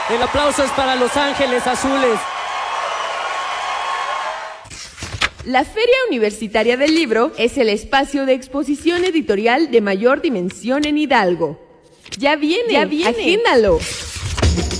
El aplauso es para Los Ángeles Azules. La Feria Universitaria del Libro es el espacio de exposición editorial de mayor dimensión en Hidalgo. Ya viene, agéndalo.